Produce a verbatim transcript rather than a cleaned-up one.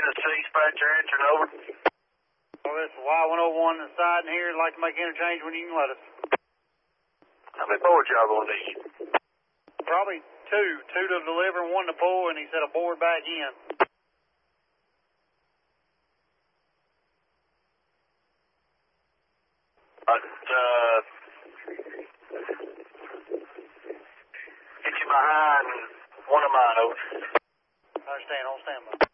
Tennessee, dispatcher answering over. Well, this is Y one oh one inside in here. I'd like to make interchange when you can let us. How many boards y'all gonna need? Probably two. Two to deliver and one to pull, and he said a board back in. But, uh, get you behind one of mine, over. I understand. I'll stand by.